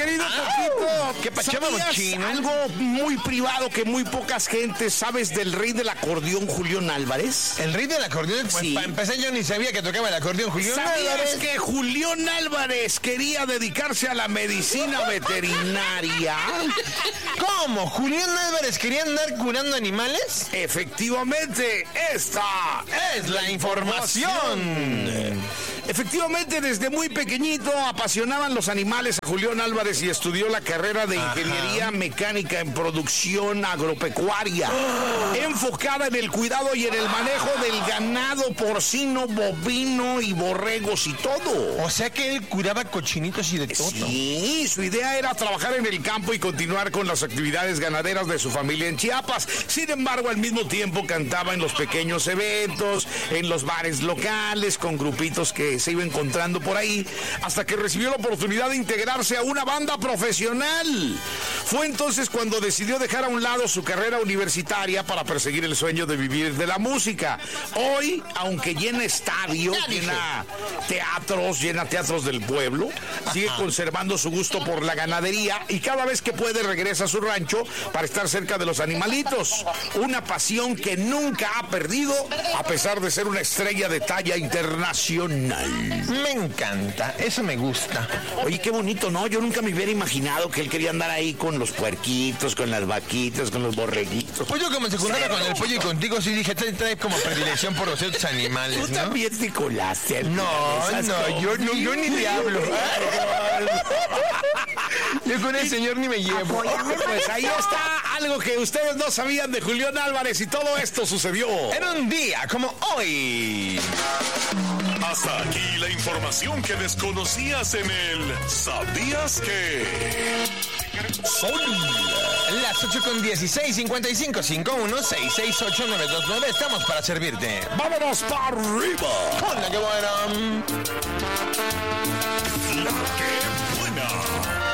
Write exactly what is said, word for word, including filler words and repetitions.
querido Coquito. ¿Qué pachaba, ¿Sabías chino? algo muy privado que muy pocas gentes sabes del rey del acordeón, Julián Álvarez? ¿El rey del acordeón? Pues Sí. para empezar yo ni sabía que tocaba el acordeón, Julián ¿Sabías Álvarez. que Julián Álvarez quería dedicarse a la medicina veterinaria? ¿Cómo? ¿Julián Álvarez quería andar curando animales? Efectivamente, esta Es la información. Efectivamente, desde muy pequeñito apasionaban los animales a Julián Álvarez y estudió la carrera de Ingeniería Mecánica en Producción Agropecuaria, enfocada en el cuidado y en el manejo del ganado porcino, bovino y borregos y todo. O sea que él curaba cochinitos y de todo. Sí, su idea era trabajar en el campo y continuar con las actividades ganaderas de su familia en Chiapas. Sin embargo, al mismo tiempo cantaba en los pequeños eventos, en los bares locales, con grupitos que se iba encontrando por ahí, hasta que recibió la oportunidad de integrarse a una banda profesional. Fue entonces cuando decidió dejar a un lado su carrera universitaria para perseguir el sueño de vivir de la música. Hoy, aunque llena estadios, llena teatros, llena teatros del pueblo, sigue conservando su gusto por la ganadería y cada vez que puede regresa a su rancho para estar cerca de los animalitos. Una pasión que nunca ha perdido a pesar de ser una estrella de talla internacional. Me encanta, eso me gusta. Oye, qué bonito, ¿no? Yo nunca me hubiera imaginado que él quería andar ahí con los puerquitos, con las vaquitas, con los borreguitos. Pues yo como se juntaba con el pollo y contigo, sí dije, trae, trae como predilección por los otros animales, Tú ¿no? también te colaste. No, Esas no, cosas. yo, no, yo ni te hablo. Yo con el señor ni me llevo. Pues ahí está algo que ustedes no sabían de Julián Álvarez y todo esto sucedió En un día como hoy. Hasta aquí la información que desconocías en el ¿Sabías que? Son las ocho con dieciséis, cincuenta y cinco, cincuenta y uno, sesenta y seis, ochenta y nueve veintinueve. Estamos para servirte. ¡Vámonos para arriba! Hola, qué bueno. La que buena.